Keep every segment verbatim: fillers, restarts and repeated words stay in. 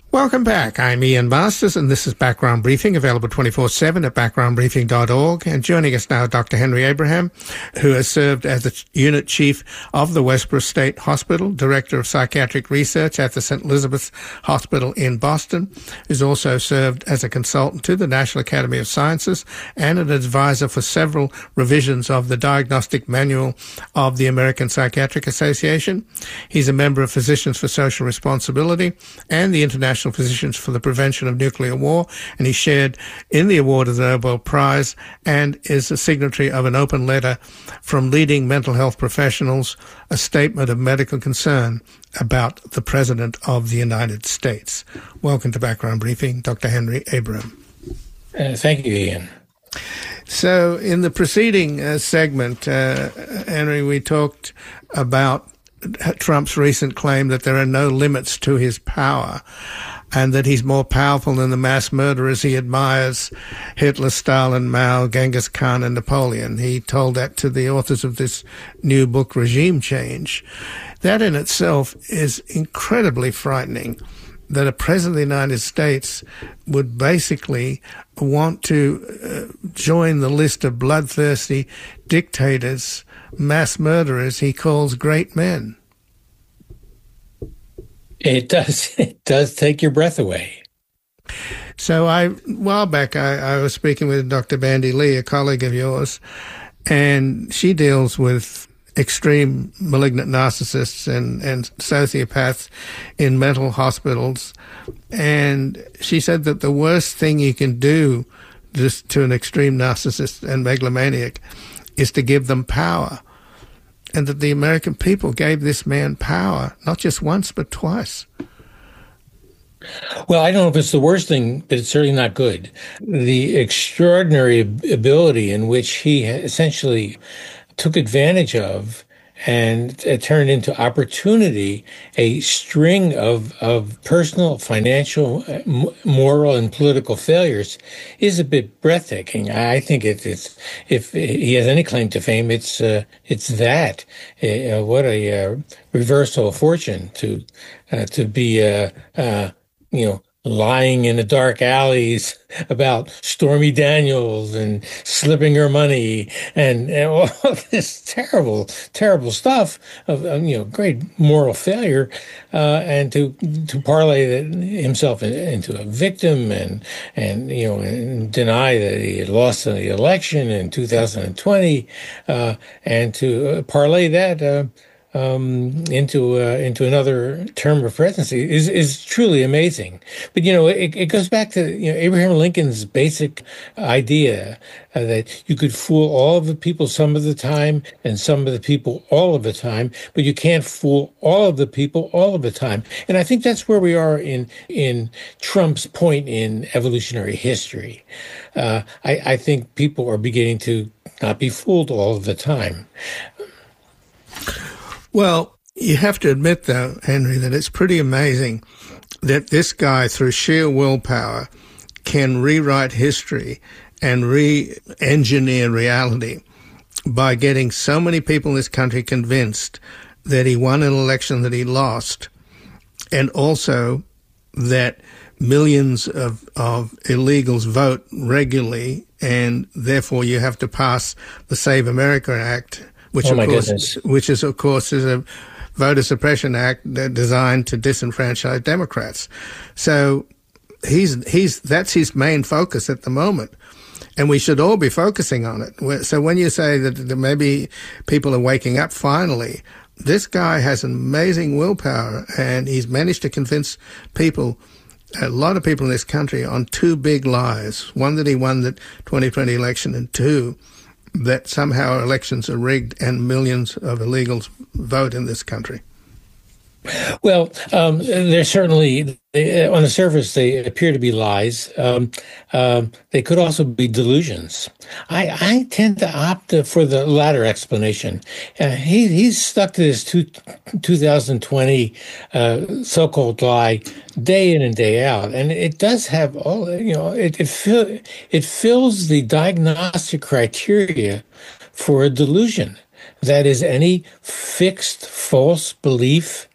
Welcome back. I'm Ian Masters, and this is Background Briefing, available twenty-four seven at background briefing dot org. And joining us now, Doctor Henry Abraham, who has served as the unit chief of the Westboro State Hospital, director of psychiatric research at the Saint Elizabeth's Hospital in Boston, who's also served as a consultant to the National Academy of Sciences and an advisor for several revisions of the Diagnostic Manual of the American Psychiatric Association. He's a member of Physicians for Social Responsibility and the International Physicians for the Prevention of Nuclear War, and he shared in the award of the Nobel Prize and is a signatory of an open letter from leading mental health professionals, a statement of medical concern about the President of the United States. Welcome to Background Briefing, Doctor Henry Abraham. Uh, thank you, Ian. So in the preceding uh, segment, uh, Henry, we talked about Trump's recent claim that there are no limits to his power and that he's more powerful than the mass murderers he admires, Hitler, Stalin, Mao, Genghis Khan, and Napoleon. He told that to the authors of this new book, Regime Change. That in itself is incredibly frightening, that a president of the United States would basically want to uh, join the list of bloodthirsty dictators, mass murderers he calls great men. It does. It does take your breath away. So I, a while back, I, I was speaking with Doctor Bandy Lee, a colleague of yours, and she deals with extreme malignant narcissists and, and sociopaths in mental hospitals. And she said that the worst thing you can do just to an extreme narcissist and megalomaniac is to give them power. And that the American people gave this man power, not just once, but twice. Well, I don't know if it's the worst thing, but it's certainly not good. The extraordinary ability in which he essentially took advantage of and it turned into opportunity a string of, of personal, financial, moral, and political failures is a bit breathtaking. I think it, it's, if he has any claim to fame, it's uh, it's that. Uh, what a uh, reversal of fortune to uh, to be, uh, uh, you know, lying in the dark alleys about Stormy Daniels and slipping her money and, and all this terrible, terrible stuff of, of you know, great moral failure, uh, and to to parlay that himself in, into a victim and and you know and deny that he had lost the election in two thousand twenty, uh, and to parlay that. Uh, Um, into uh, into another term of presidency is is truly amazing. But you know, it, it goes back to you know Abraham Lincoln's basic idea uh, that you could fool all of the people some of the time and some of the people all of the time, but you can't fool all of the people all of the time. And I think that's where we are in in Trump's point in evolutionary history. Uh, I, I think people are beginning to not be fooled all of the time. Well, you have to admit, though, Henry, that it's pretty amazing that this guy, through sheer willpower, can rewrite history and re-engineer reality by getting so many people in this country convinced that he won an election that he lost, and also that millions of, of illegals vote regularly, and therefore you have to pass the Save America Act, which oh of course, goodness. which is of course is a voter suppression act designed to disenfranchise Democrats. So he's he's that's his main focus at the moment, and we should all be focusing on it. So when you say that maybe people are waking up finally, this guy has amazing willpower, and he's managed to convince people, a lot of people in this country, on two big lies: one, that he won the twenty twenty election, and two, that somehow elections are rigged and millions of illegals vote in this country. Well, um, they're certainly, they, on the surface, they appear to be lies. Um, um, they could also be delusions. I, I tend to opt for the latter explanation. Uh, he, he's stuck to this two, twenty twenty uh, so-called lie day in and day out, and it does have all. You know, it it, fill, it fills the diagnostic criteria for a delusion. That is, any fixed false belief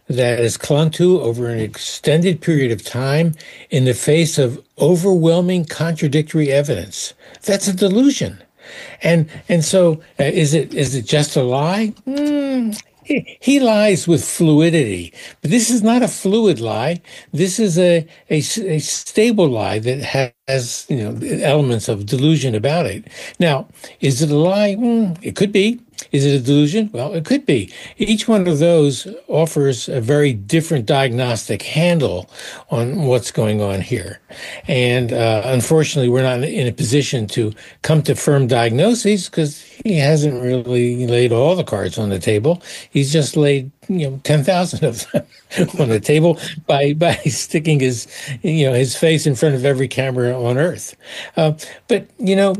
that is clung to over an extended period of time in the face of overwhelming contradictory evidence. That's a delusion. And and so uh, is it is it just a lie? Mm, he, he lies with fluidity, but this is not a fluid lie. This is a, a, a stable lie that has, you know, elements of delusion about it. Now, is it a lie? Mm, it could be. Is it a delusion? Well, it could be. Each one of those offers a very different diagnostic handle on what's going on here. And uh, unfortunately, we're not in a position to come to firm diagnoses because he hasn't really laid all the cards on the table. He's just laid, you know, ten thousand of them on the table by by sticking his, you know, his face in front of every camera on Earth. Uh, but, you know,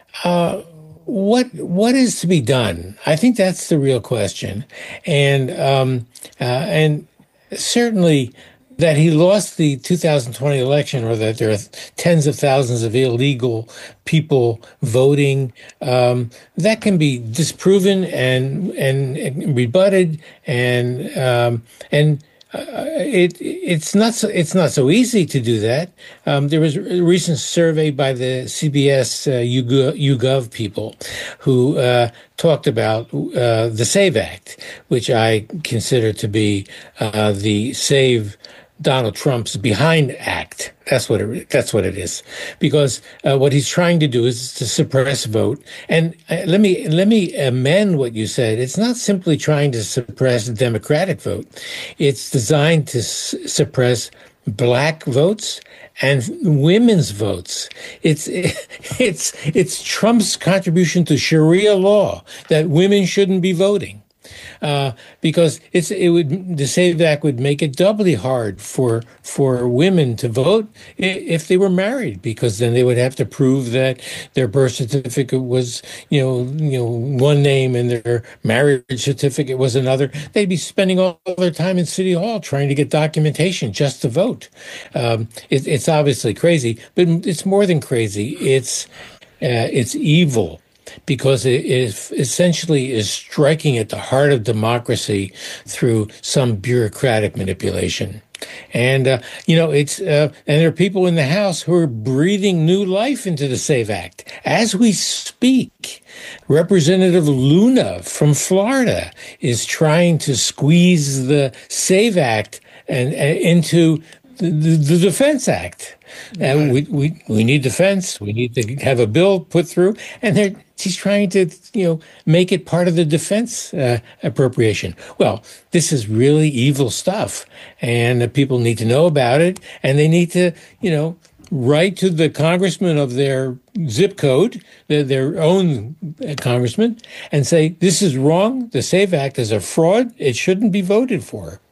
uh, What what is to be done? I think that's the real question, and um, uh, and certainly that he lost the two thousand twenty election, or that there are tens of thousands of illegal people voting. Um, that can be disproven and and, and rebutted, and um, and. Uh, it it's not so it's not so easy to do that. Um, there was a recent survey by the C B S uh, YouGov people who uh, talked about uh, the SAVE Act, which I consider to be uh, the Save Donald Trump's Behind Act. That's what it, that's what it is, because uh, what he's trying to do is to suppress vote. And uh, let me let me amend what you said. It's not simply trying to suppress the Democratic vote. It's designed to s- suppress black votes and women's votes. It's it's it's Trump's contribution to Sharia law that women shouldn't be voting. Uh, because it's it would the SAVE Act would make it doubly hard for for women to vote if they were married, because then they would have to prove that their birth certificate was, you know you know one name and their marriage certificate was another. They'd be spending all their time in City Hall trying to get documentation just to vote. Um, it, it's obviously crazy, but it's more than crazy. It's uh, it's evil, because it is essentially is striking at the heart of democracy through some bureaucratic manipulation. And, uh, you know, it's, uh, and there are people in the House who are breathing new life into the SAVE Act. As we speak, Representative Luna from Florida is trying to squeeze the SAVE Act and, and into the, the, the Defense Act. And we, we, we need defense. We need to have a bill put through. And they're, she's trying to, you know, make it part of the defense uh, appropriation. Well, this is really evil stuff. And uh, people need to know about it. And they need to, you know, write to the congressman of their zip code, their, their own congressman, and say, this is wrong. The SAVE Act is a fraud. It shouldn't be voted for.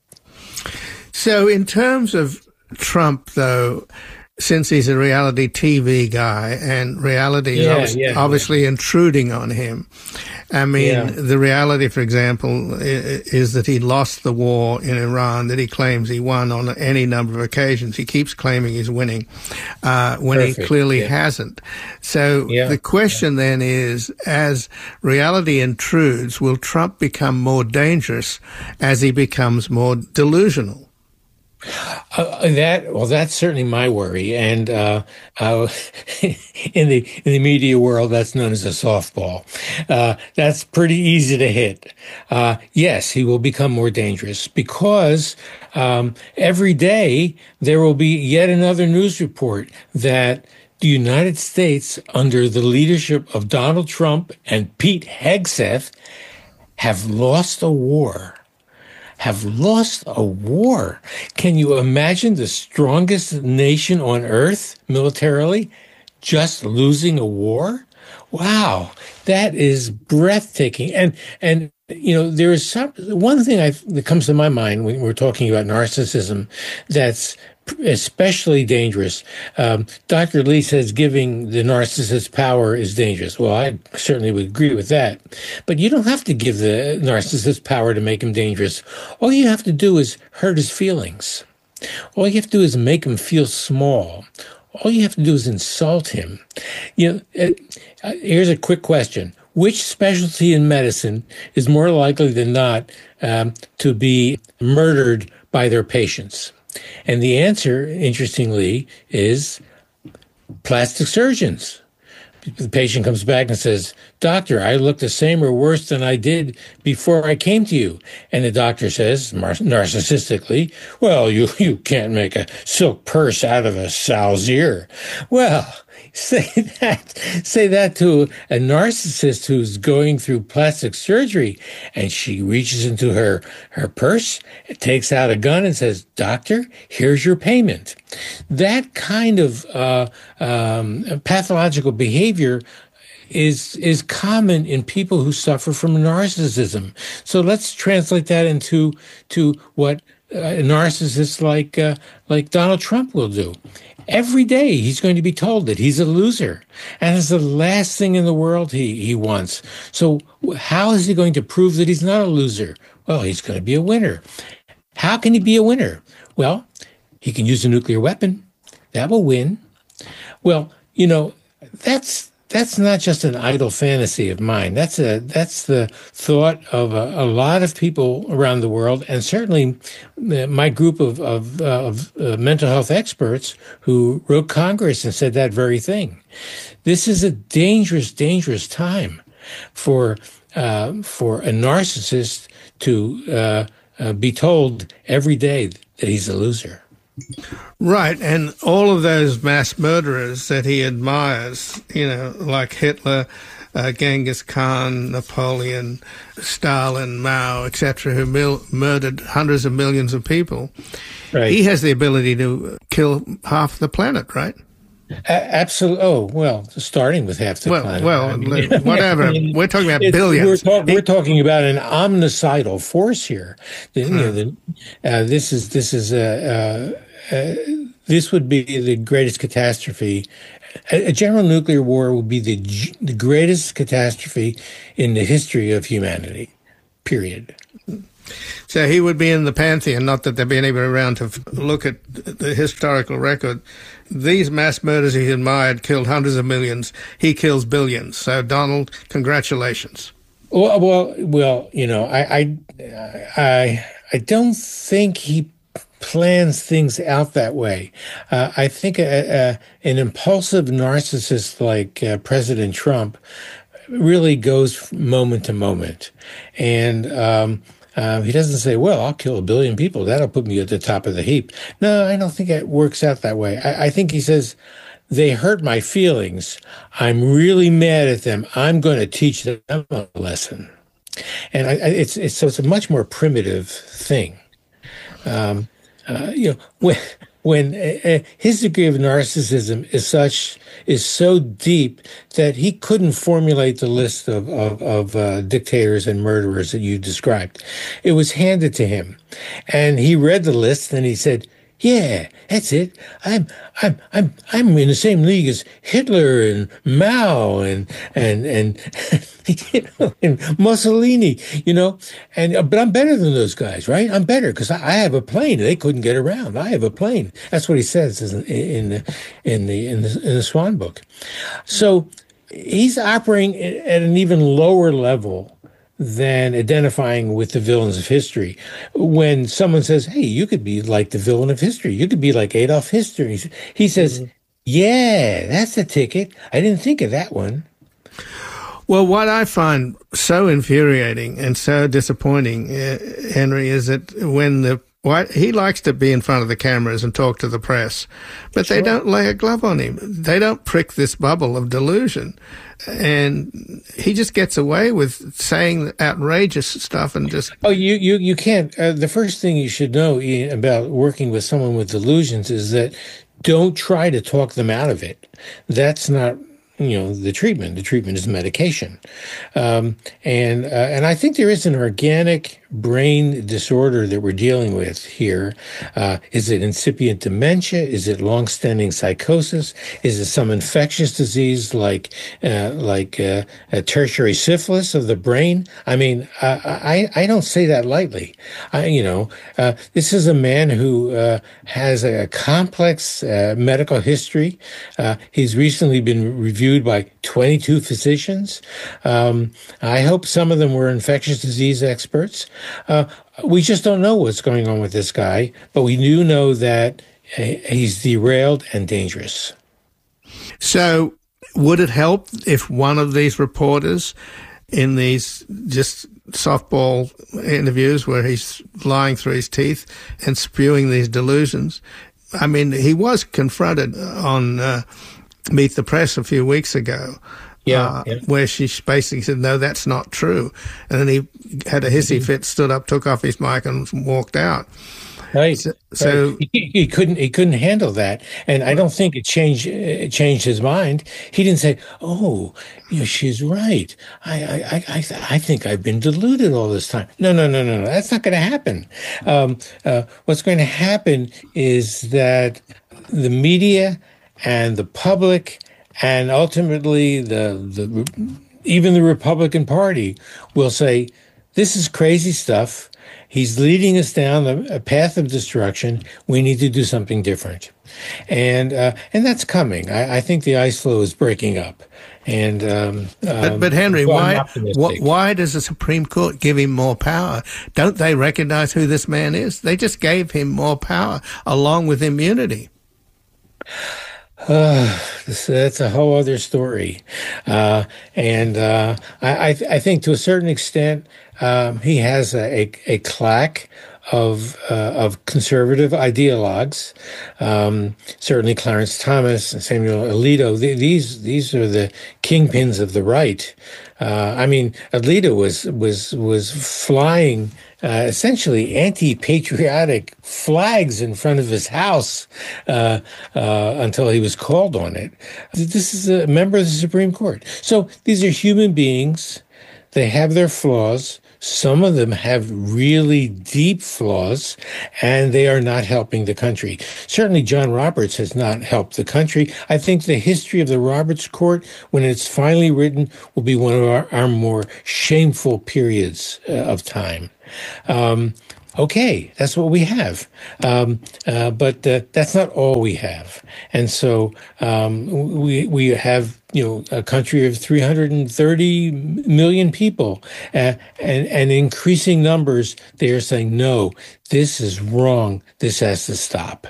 So in terms of Trump, though, since he's a reality T V guy and reality is yeah, obviously, yeah, obviously yeah. intruding on him, I mean, yeah. the reality, for example, is that he lost the war in Iran that he claims he won on any number of occasions. He keeps claiming he's winning uh, when Perfect. he clearly yeah. hasn't. So yeah. the question yeah. then is, as reality intrudes, will Trump become more dangerous as he becomes more delusional? Uh, that well, that's certainly my worry, and uh, uh, in the in the media world, that's known as a softball. Uh, that's pretty easy to hit. Uh, yes, he will become more dangerous because um, every day there will be yet another news report that the United States, under the leadership of Donald Trump and Pete Hegseth, have lost a war. have lost a war. Can you imagine the strongest nation on earth militarily just losing a war? Wow, that is breathtaking. And, and you know, there is some, one thing I've, that comes to my mind when we're talking about narcissism that's especially dangerous. Um, Doctor Lee says giving the narcissist power is dangerous. Well, I certainly would agree with that. But you don't have to give the narcissist power to make him dangerous. All you have to do is hurt his feelings. All you have to do is make him feel small. All you have to do is insult him. You know, uh, here's a quick question. which specialty in medicine is more likely than not um, to be murdered by their patients? And the answer, interestingly, is plastic surgeons. The patient comes back and says, "Doctor, I look the same or worse than I did before I came to you." And the doctor says, narcissistically, "Well, you, you can't make a silk purse out of a sow's ear." Well, say that, say that to a narcissist who's going through plastic surgery, and she reaches into her, her purse, takes out a gun and says, "Doctor, here's your payment." That kind of uh, um, pathological behavior is is common in people who suffer from narcissism. So let's translate that into to what a narcissist like uh, like Donald Trump will do. Every day he's going to be told that he's a loser, and it's the last thing in the world he, he wants. So how is he going to prove that he's not a loser? Well, he's going to be a winner. How can he be a winner? Well, he can use a nuclear weapon. That will win. Well, you know, that's that's not just an idle fantasy of mine. That's a that's the thought of a, a lot of people around the world, and certainly my group of of, uh, of uh, mental health experts who wrote Congress and said that very thing. This is a dangerous, dangerous time for uh, for a narcissist to uh, uh, be told every day that he's a loser. Right, and all of those mass murderers that he admires, you know, like Hitler, uh, Genghis Khan, Napoleon, Stalin, Mao, et cetera, who mil- murdered hundreds of millions of people, right. He has the ability to kill half the planet, right? A- absolutely. Oh, well, starting with half the well, planet. Well, I mean, whatever. I mean, we're talking about billions. We're, talk, we're talking about an omnicidal force here. The, hmm. you know, the, uh, this is this is a. Uh, uh, this would be the greatest catastrophe. A, a general nuclear war would be the the greatest catastrophe in the history of humanity. Period. So he would be in the pantheon, not that there'd be anybody around to look at the historical record. These mass murders he admired killed hundreds of millions. He kills billions. So, Donald, congratulations. Well, well, well you know, I, I, I, I don't think he plans things out that way. Uh, I think a, a, an impulsive narcissist like uh, President Trump really goes moment to moment. And um, uh, he doesn't say, well, I'll kill a billion people. That'll put me at the top of the heap. No, I don't think it works out that way. I, I think he says, they hurt my feelings. I'm really mad at them. I'm going to teach them a lesson. And I, I, it's, it's so it's a much more primitive thing. Um, uh, you know, when when uh, his degree of narcissism is such is so deep that he couldn't formulate the list of of, of uh, dictators and murderers that you described. It was handed to him, and he read the list and he said, "Yeah, that's it. I'm, I'm, I'm, I'm in the same league as Hitler and Mao and and and, you know, and Mussolini, you know. And uh, but I'm better than those guys, right? I'm better because I, I have a plane. They couldn't get around. I have a plane." That's what he says in, in the in the in the in the Swan book. So he's operating at an even lower level than identifying with the villains of history. When someone says, hey, you could be like the villain of history. You could be like Adolf Hitler. He says, mm-hmm. yeah, that's the ticket. I didn't think of that one. Well, what I find so infuriating and so disappointing, uh, Henry, is that when the Why, he likes to be in front of the cameras and talk to the press, but sure. They don't lay a glove on him. They don't prick this bubble of delusion. And he just gets away with saying outrageous stuff and just... Oh, you, you, you can't. Uh, the first thing you should know, Ian, about working with someone with delusions is that don't try to talk them out of it. That's not... you know, the treatment. The treatment is medication. Um, and uh, and I think there is an organic brain disorder that we're dealing with here. Uh, is it incipient dementia? Is it long-standing psychosis? Is it some infectious disease like uh, like uh, a tertiary syphilis of the brain? I mean, I, I, I don't say that lightly. I, you know, uh, this is a man who uh, has a complex uh, medical history. Uh, he's recently been reviewed reviewed by twenty-two physicians. Um, I hope some of them were infectious disease experts. Uh, we just don't know what's going on with this guy, but we do know that uh, he's derailed and dangerous. So would it help if one of these reporters in these just softball interviews where he's lying through his teeth and spewing these delusions? I mean, he was confronted on uh, Meet the Press a few weeks ago, yeah, uh, yeah. where she basically said, no, that's not true. And then he had a hissy mm-hmm. fit, stood up, took off his mic and walked out. Right. So, so he, he couldn't he couldn't handle that, and I don't think it changed it changed his mind. He didn't say, "Oh, you know, she's right. I I I I think I've been deluded all this time." No, no, no, no, no. That's not going to happen. Um, uh, what's going to happen is that the media and the public, and ultimately the the even the Republican Party will say, "This is crazy stuff. He's leading us down a, a path of destruction. We need to do something different." And uh, and that's coming. I, I think the ice floe is breaking up. And um, But, but Henry, so why, wh- why does the Supreme Court give him more power? Don't they recognize who this man is? They just gave him more power along with immunity. Uh, this, that's a whole other story. Uh, and uh, I, I, th- I think to a certain extent, um, he has a, a, a claque of uh, of conservative ideologues. Um, certainly Clarence Thomas and Samuel Alito. Th- these these are the kingpins of the right. Uh, I mean, Alito was was was flying uh, essentially anti-patriotic flags in front of his house uh, uh, until he was called on it. This is a member of the Supreme Court. So these are human beings. They have their flaws. Some of them have really deep flaws, and they are not helping the country. Certainly, John Roberts has not helped the country. I think the history of the Roberts Court, when it's finally written, will be one of our, our more shameful periods uh, of time. Um, okay, that's what we have. Um, uh, but uh, that's not all we have. And so um, we we have, you know, a country of three hundred thirty million people, uh, and, and increasing numbers, they are saying, no, this is wrong. This has to stop.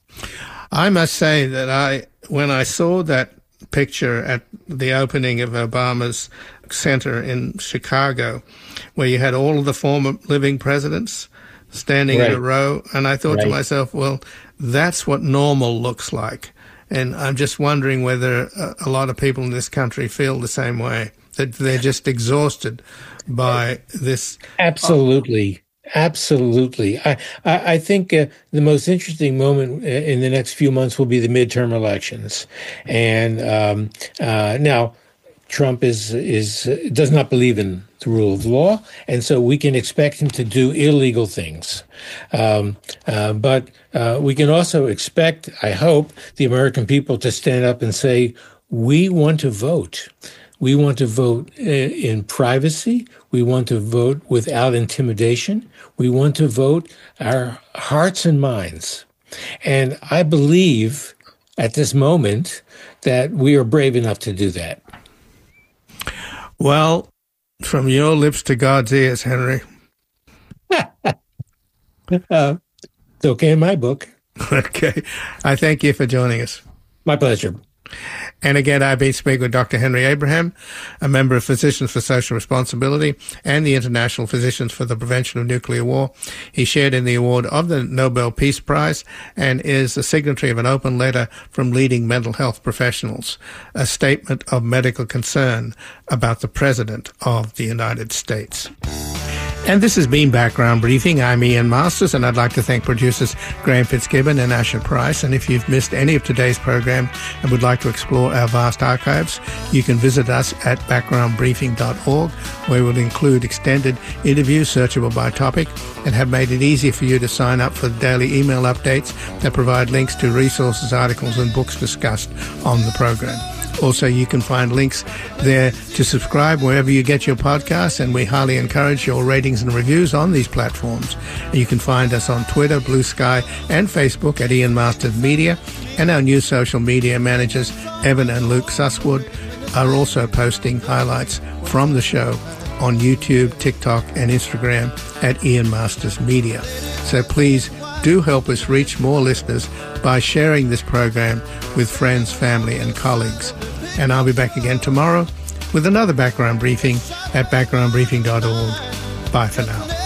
I must say that I, when I saw that picture at the opening of Obama's center in Chicago, where you had all of the former living presidents standing right in a row, and I thought right. to myself, well, that's what normal looks like. And I'm just wondering whether a, a lot of people in this country feel the same way, that they're just exhausted by this. Absolutely. Absolutely. I, I, I think uh, the most interesting moment in the next few months will be the midterm elections. And um, uh, now, Trump is is uh, does not believe in the rule of law, and so we can expect him to do illegal things. Um, uh, but uh, we can also expect, I hope, the American people to stand up and say, we want to vote. We want to vote in privacy. We want to vote without intimidation. We want to vote our hearts and minds. And I believe at this moment that we are brave enough to do that. Well, from your lips to God's ears, Henry. uh, it's okay in my book. Okay. I thank you for joining us. My pleasure. And again, I've been speaking with Doctor Henry Abraham, a member of Physicians for Social Responsibility and the International Physicians for the Prevention of Nuclear War. He shared in the award of the Nobel Peace Prize and is a signatory of an open letter from leading mental health professionals, a statement of medical concern about the President of the United States. And this has been Background Briefing. I'm Ian Masters, and I'd like to thank producers Graham Fitzgibbon and Asher Price. And if you've missed any of today's program and would like to explore our vast archives, you can visit us at background briefing dot org, where we'll include extended interviews searchable by topic and have made it easy for you to sign up for daily email updates that provide links to resources, articles, and books discussed on the program. Also, you can find links there to subscribe wherever you get your podcasts, and we highly encourage your ratings and reviews on these platforms. And you can find us on Twitter, Blue Sky, and Facebook at Ian Masters Media, and our new social media managers, Evan and Luke Susswood, are also posting highlights from the show on YouTube, TikTok, and Instagram at Ian Masters Media. So please do help us reach more listeners by sharing this program with friends, family, and colleagues. And I'll be back again tomorrow with another background briefing at background briefing dot org. Bye for now.